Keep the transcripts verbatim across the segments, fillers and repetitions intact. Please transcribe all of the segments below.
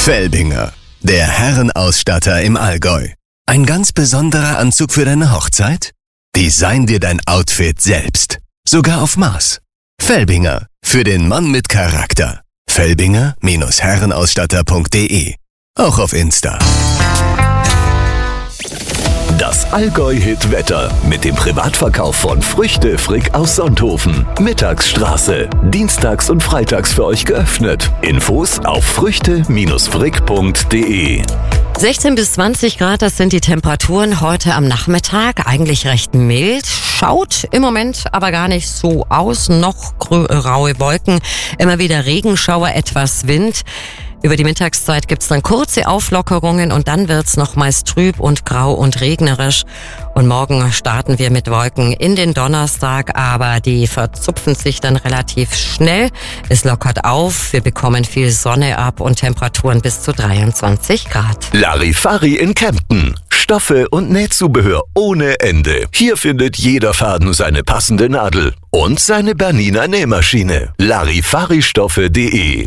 Felbinger, der Herrenausstatter im Allgäu. Ein ganz besonderer Anzug für deine Hochzeit? Design dir dein Outfit selbst. Sogar auf Maß. Felbinger, für den Mann mit Charakter. Felbinger Herrenausstatter punkt de. Auch auf Insta. Das Allgäu-Hit-Wetter mit dem Privatverkauf von Früchte Frick aus Sonthofen. Mittagsstraße. Dienstags und freitags für euch geöffnet. Infos auf früchte frick punkt de. sechzehn bis zwanzig Grad, das sind die Temperaturen heute am Nachmittag. Eigentlich recht mild. Schaut im Moment aber gar nicht so aus. Noch graue Wolken, immer wieder Regenschauer, etwas Wind. Über die Mittagszeit gibt's dann kurze Auflockerungen und dann wird's nochmals trüb und grau und regnerisch. Und morgen starten wir mit Wolken in den Donnerstag, aber die verzupfen sich dann relativ schnell. Es lockert auf, wir bekommen viel Sonne ab und Temperaturen bis zu dreiundzwanzig Grad. Larifari in Kempten. Stoffe und Nähzubehör ohne Ende. Hier findet jeder Faden seine passende Nadel und seine Bernina Nähmaschine. Larifaristoffe punkt de.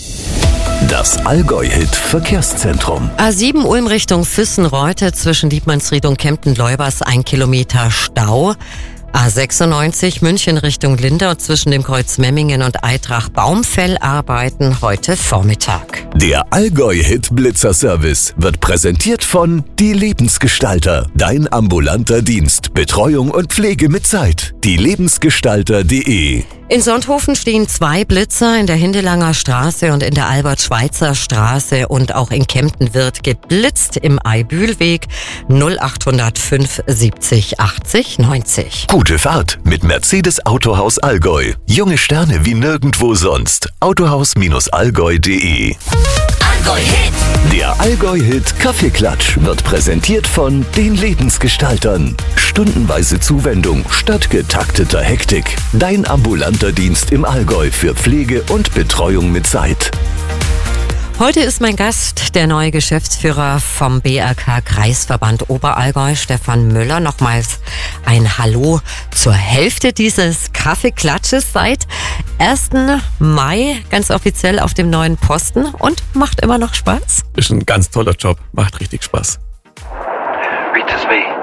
Das Allgäu-Hit Verkehrszentrum. A sieben Ulm Richtung Füssen-Reute zwischen Dietmannsried und Kempten-Leubers ein Kilometer Stau. A sechsundneunzig München Richtung Lindau zwischen dem Kreuz Memmingen und Eitrach-Baumfell arbeiten heute Vormittag. Der Allgäu-Hit Blitzer-Service wird präsentiert von Die Lebensgestalter. Dein ambulanter Dienst. Betreuung und Pflege mit Zeit. die lebensgestalter punkt de. In Sonthofen stehen zwei Blitzer in der Hindelanger Straße und in der Albert-Schweitzer Straße und auch in Kempten wird geblitzt im Eibühlweg null acht null fünf siebzig achtzig neunzig. Gute Fahrt mit Mercedes Autohaus Allgäu. Junge Sterne wie nirgendwo sonst. autohaus allgäu punkt de. Allgäu-Hit. Der Allgäu-Hit Kaffeeklatsch wird präsentiert von den Lebensgestaltern. Stundenweise Zuwendung statt getakteter Hektik. Dein ambulanter Dienst im Allgäu für Pflege und Betreuung mit Zeit. Heute ist mein Gast der neue Geschäftsführer vom B R K Kreisverband Oberallgäu, Stefan Müller. Nochmals ein Hallo zur Hälfte dieses Kaffeeklatsches seit ersten Mai ganz offiziell auf dem neuen Posten und macht immer noch Spaß? Ist ein ganz toller Job, macht richtig Spaß. Reaches me.